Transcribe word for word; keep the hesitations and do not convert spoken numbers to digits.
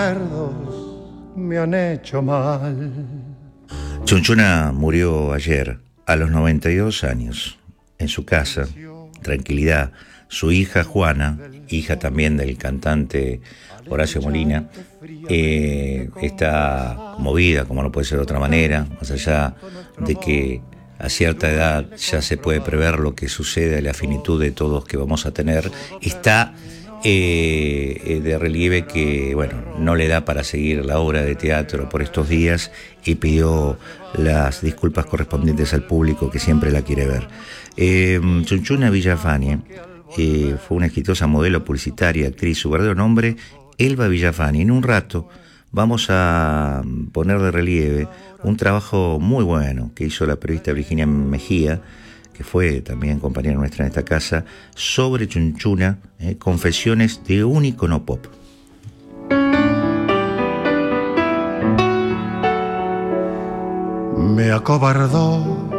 Me han hecho mal. Chunchuna murió ayer a los noventa y dos años en su casa, tranquilidad. Su hija Juana, hija también del cantante Horacio Molina, eh, está movida, como no puede ser de otra manera, más allá de que a cierta edad ya se puede prever lo que sucede, la finitud de todos que vamos a tener. Está eh, de relieve que, bueno, no le da para seguir la obra de teatro por estos días y pidió las disculpas correspondientes al público que siempre la quiere ver. Eh, Chunchuna Villafañe eh, fue una exitosa modelo publicitaria, actriz. Su verdadero nombre, Elba Villafañe. En un rato vamos a poner de relieve un trabajo muy bueno que hizo la periodista Virginia Mejía, que fue también compañera nuestra en esta casa, sobre Chunchuna, eh, confesiones de un ícono pop. Me acobardó